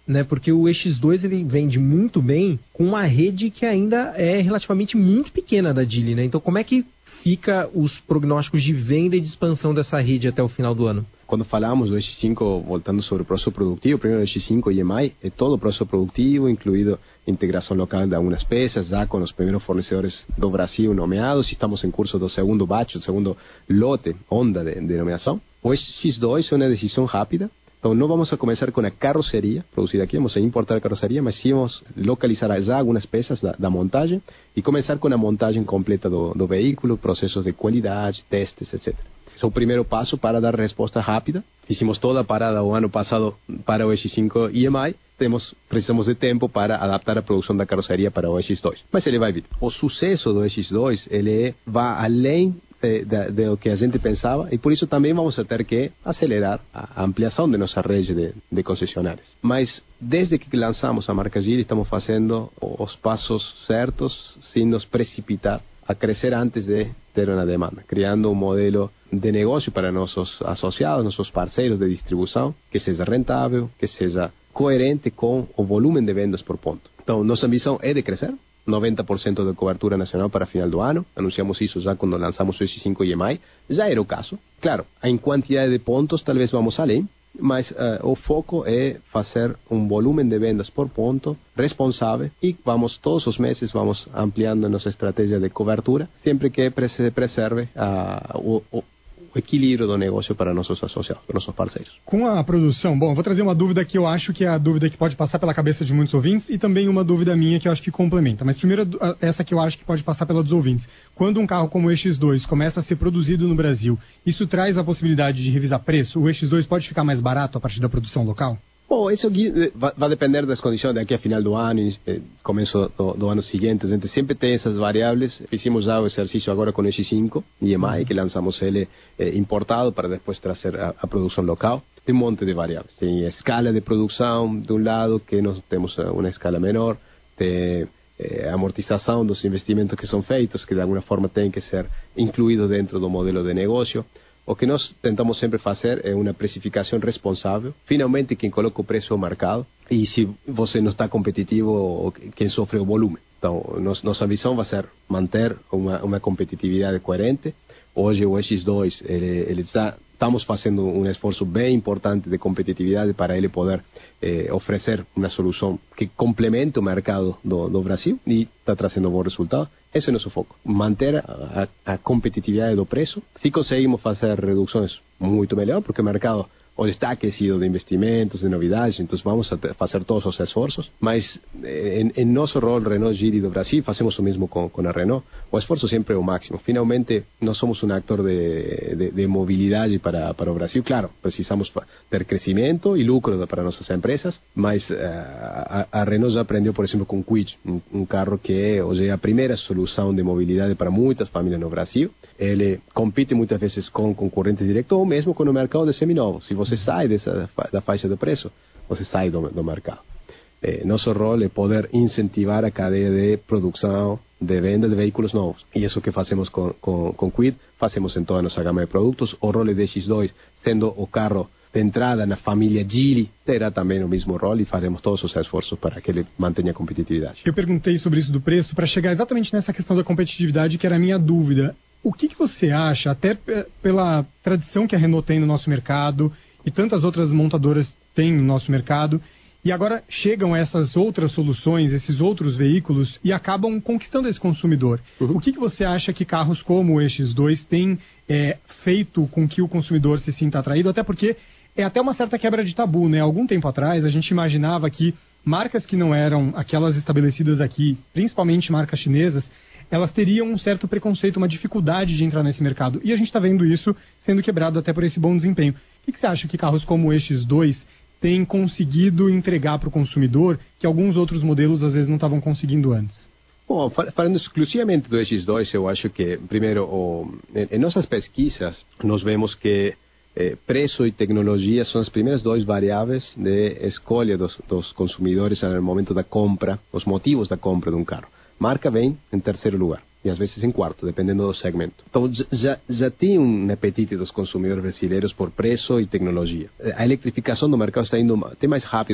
né? Porque o EX2 ele vende muito bem com uma rede que ainda é relativamente muito pequena da Geely, né? Então como é que fica os prognósticos de venda e de expansão dessa rede até o final do ano? Quando falamos do EX5, voltando sobre o processo produtivo, primeiro o EX5 EM-i é todo o processo produtivo, incluído integração local de algumas peças, já com os primeiros fornecedores do Brasil nomeados. Estamos em curso do segundo batch, do segundo lote, onda de nomeação. O EX2 é uma decisão rápida. Então, não vamos a começar com a carroceria produzida aqui, vamos a importar a carroceria, mas sim vamos localizar já algumas peças da montagem e começar com a montagem completa do veículo, processos de qualidade, testes, etc. Esse é o primeiro passo para dar resposta rápida. Fizemos toda a parada o ano passado para o EX5 EM-i. Precisamos de tempo para adaptar a produção da carroceria para o EX2. Mas ele vai vir. O sucesso do EX2 ele vai além do que a gente pensava e por isso também vamos ter que acelerar a ampliação de nossa rede de concessionárias. Mas desde que lançamos a marca Geely estamos fazendo os passos certos sem nos precipitar a crescer antes de ter uma demanda, criando um modelo de negócio para nossos associados, nossos parceiros de distribuição, que seja rentável, que seja coerente com o volume de vendas por ponto. Então, nossa missão é de crescer, 90% de cobertura nacional para final do ano. Anunciamos isso já quando lançamos o EX5 EM-i. Já era o caso. Claro, em quantidade de pontos talvez vamos além, mas o foco é fazer um volume de vendas por ponto responsável e todos os meses vamos ampliando nossa estratégia de cobertura, sempre que se preserve o equilíbrio do negócio para nossos associados, nossos parceiros. Com a produção, bom, vou trazer uma dúvida que eu acho que é a dúvida que pode passar pela cabeça de muitos ouvintes e também uma dúvida minha que eu acho que complementa. Mas primeiro, essa que eu acho que pode passar pela dos ouvintes. Quando um carro como o EX2 começa a ser produzido no Brasil, isso traz a possibilidade de revisar preço? O EX2 pode ficar mais barato a partir da produção local? Bom, isso vai depender das condições daqui a final do ano e começo do ano seguinte. A gente sempre tem essas variáveis. Fizemos já o exercício agora com o EX5 EM-i, que lançamos ele importado para depois trazer a produção local. Tem um monte de variáveis. Tem a escala de produção de um lado, que nós temos uma escala menor. Tem a amortização dos investimentos que são feitos, que de alguma forma tem que ser incluído dentro do modelo de negócio. O que nós tentamos sempre fazer é uma precificação responsável. Finalmente, quem coloca o preço é o mercado. E se você não está competitivo, quem sofre o volume. Então, nossa visão vai ser manter uma competitividade coerente. Hoje, o EX2, ele estamos fazendo um esforço bem importante de competitividade para ele poder oferecer uma solução que complemente o mercado do Brasil e está trazendo um bom resultado. Esse é o nosso foco, manter a competitividade do preço. Se conseguimos fazer reduções, muito melhor, porque o mercado hoje está aquecido de investimentos, de novidades, então vamos a fazer todos os esforços. Mas em nosso rol, Renault Geely do Brasil, fazemos o mesmo com a Renault. O esforço sempre é o máximo. Finalmente, nós somos um actor de mobilidade para o Brasil. Claro, precisamos ter crescimento e lucro para nossas empresas, mas a Renault já aprendeu, por exemplo, com o Kwid, um carro que hoje é a primeira solução de mobilidade para muitas famílias no Brasil. Ele compite muitas vezes com concorrentes diretos ou mesmo com o mercado de seminovos. Se você sai da faixa de preço, você sai do mercado. Nosso rol é poder incentivar a cadeia de produção, de venda de veículos novos. E isso que fazemos com Kwid, fazemos em toda a nossa gama de produtos. O rol de X2, sendo o carro de entrada na família Geely, terá também o mesmo rol e faremos todos os esforços para que ele mantenha a competitividade. Eu perguntei sobre isso do preço para chegar exatamente nessa questão da competitividade, que era a minha dúvida. O que você acha, até pela tradição que a Renault tem no nosso mercado e tantas outras montadoras têm no nosso mercado, e agora chegam essas outras soluções, esses outros veículos, e acabam conquistando esse consumidor. O que você acha que carros como o EX2 têm feito com que o consumidor se sinta atraído? Até porque é até uma certa quebra de tabu, né? Algum tempo atrás, a gente imaginava que marcas que não eram aquelas estabelecidas aqui, principalmente marcas chinesas, elas teriam um certo preconceito, uma dificuldade de entrar nesse mercado. E a gente está vendo isso sendo quebrado até por esse bom desempenho. O que você acha que carros como o EX2 têm conseguido entregar para o consumidor que alguns outros modelos às vezes não estavam conseguindo antes? Bom, falando exclusivamente do EX2, eu acho que, primeiro, em nossas pesquisas, nós vemos que preço e tecnologia são as primeiras duas variáveis de escolha dos consumidores no momento da compra, os motivos da compra de um carro. Marca vem em terceiro lugar e às vezes em quarto, dependendo do segmento. Então já tem um apetite dos consumidores brasileiros por preço e tecnologia. A eletrificação do mercado está indo até mais rápido